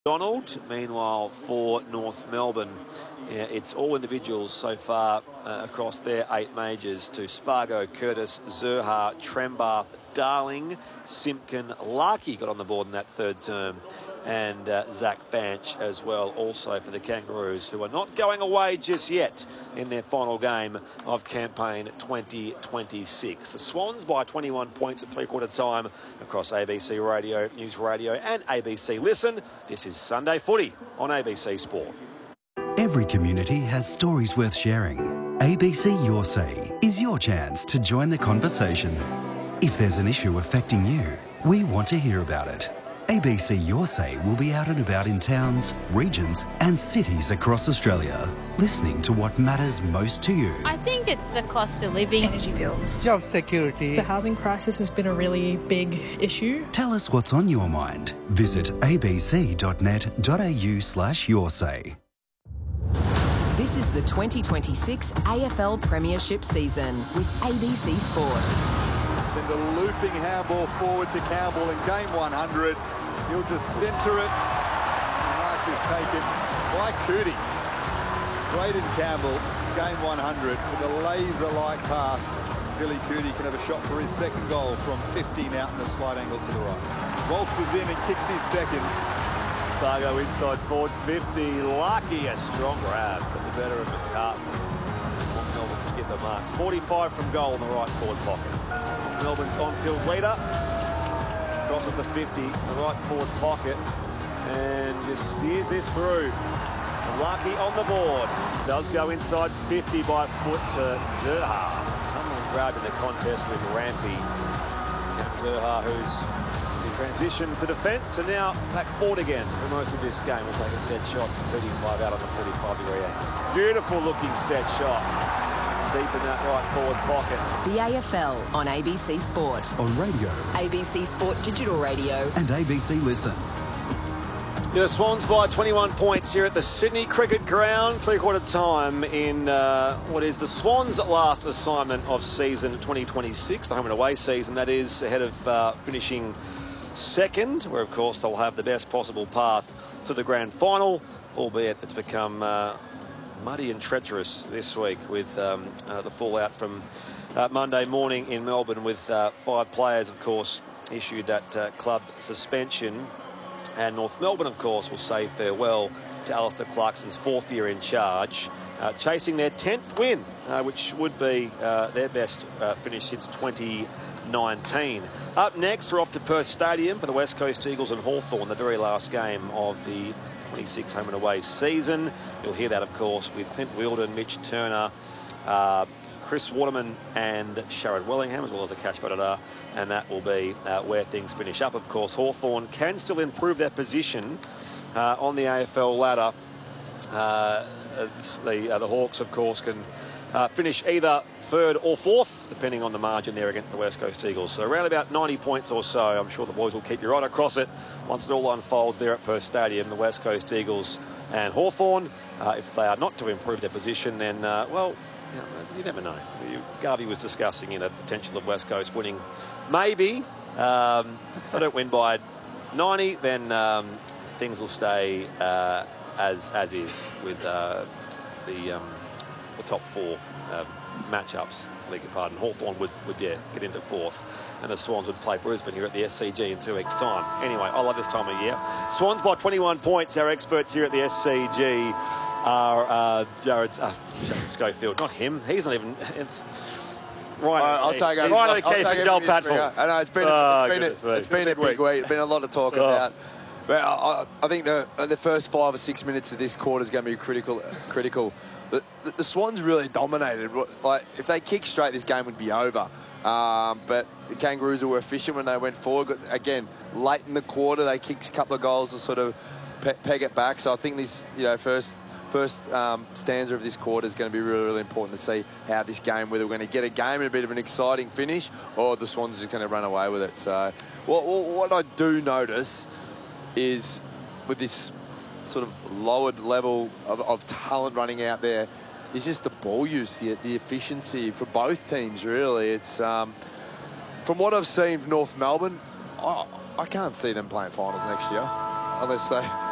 Donald. Meanwhile, for North Melbourne, it's all individuals so far across their 8 majors to Spargo, Curtis, Zurhaar, Trembath, Darling, Simpkin, Larkey got on the board in that third term, and Zach Banch as well, also for the Kangaroos, who are not going away just yet in their final game of campaign 2026. The Swans by 21 points at three-quarter time across ABC Radio, News Radio and ABC Listen. This is Sunday Footy on ABC Sport. Every community has stories worth sharing. ABC Your Say is your chance to join the conversation. If there's an issue affecting you, we want to hear about it. ABC Your Say will be out and about in towns, regions and cities across Australia, listening to what matters most to you. I think it's the cost of living, energy bills, job security. The housing crisis has been a really big issue. Tell us what's on your mind. Visit abc.net.au/yoursay. This is the 2026 AFL Premiership season with ABC Sport. Send a looping handball forward to Campbell in game 100. He'll just centre it. The mark is taken by Cootie. Braden Campbell, game 100, with a laser-like pass. Billy Cootie can have a shot for his second goal from 15 out in a slight angle to the right. Waltzes in and kicks his second. Spargo inside forward 50. Lucky, a strong grab, but the better of McCartan. North Melbourne skipper marks 45 from goal in the right forward pocket. North Melbourne's on-field leader. Crosses the 50, the right forward pocket, and just steers this through. Lucky on the board. Does go inside 50 by foot to Zurhaar. Tunnel's grabbed in the contest with Rampy. Cam Zurhaar, who's transition to defence, and now back forward again for most of this game. Will take a set shot from 35 out on the 45-degree angle. Beautiful looking set shot. Deep in that right forward pocket. The AFL on ABC Sport. On radio. ABC Sport Digital Radio. And ABC Listen. The Swans by 21 points here at the Sydney Cricket Ground. Three-quarter time in what is the Swans' last assignment of season 2026, the home and away season, that is, ahead of finishing second, where of course they'll have the best possible path to the grand final, albeit it's become muddy and treacherous this week with the fallout from Monday morning in Melbourne, with 5 players of course issued that club suspension, and North Melbourne of course will say farewell to Alistair Clarkson's 4th year in charge, chasing their 10th win, which would be their best finish since 2019. Up next, we're off to Perth Stadium for the West Coast Eagles and Hawthorn, the very last game of the 26 home and away season. You'll hear that, of course, with Clint Wheeldon, Mitch Turner, Chris Waterman and Sharad Wellingham, as well as a Cash Predator, and that will be where things finish up. Of course, Hawthorn can still improve their position on the AFL ladder. The Hawks, of course, can finish either 3rd or 4th, depending on the margin there against the West Coast Eagles. So around about 90 points or so. I'm sure the boys will keep you right across it once it all unfolds there at Perth Stadium, the West Coast Eagles and Hawthorn. If they are not to improve their position, then, well, you never know. Garvey was discussing, the potential of West Coast winning. Maybe. If they don't win by 90, then things will stay as is with the top 4 matchups. Beg your pardon. Hawthorn would get into 4th, and the Swans would play Brisbane here at the SCG in 2 weeks' time. Anyway, I love this time of year. Swans by 21 points. Our experts here at the SCG are Jared Schofield. Not him. He's not even. I'll take over. Right okay for Joel Patfull. I know it's been a big week. It's been a lot to talk about. But I think the first 5 or 6 minutes of this quarter is going to be critical. The Swans really dominated. Like, if they kick straight, this game would be over. But the Kangaroos were efficient when they went forward. Again, late in the quarter, they kicked a couple of goals to sort of peg it back. So I think this, first stanza of this quarter is going to be really, really important to see how this game, whether we're going to get a game and a bit of an exciting finish, or the Swans are just going to run away with it. So what I do notice is, with this sort of lowered level of talent running out there, is just the ball use, the efficiency for both teams, really. It's from what I've seen from North Melbourne, I can't see them playing finals next year unless they